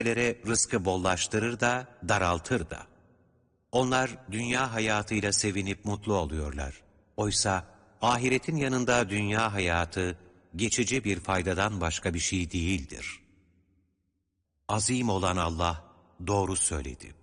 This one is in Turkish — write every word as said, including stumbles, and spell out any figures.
rızkı bollaştırır da daraltır da. Onlar dünya hayatıyla sevinip mutlu oluyorlar. Oysa ahiretin yanında dünya hayatı geçici bir faydadan başka bir şey değildir. Azim olan Allah doğru söyledi.